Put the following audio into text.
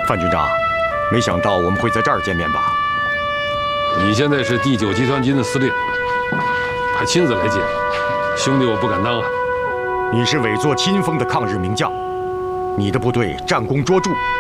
范军长，没想到我们会在这儿见面吧？ 你现在是第9集团军的司令，还亲自来接，兄弟我不敢当啊。 你是委作亲锋的抗日名将，你的部队战功卓著，